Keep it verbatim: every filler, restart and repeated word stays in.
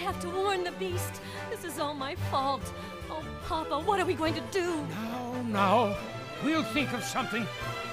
have to warn the beast. This is all my fault. Oh, Papa, what are we going to do? Now, now, we'll think of something.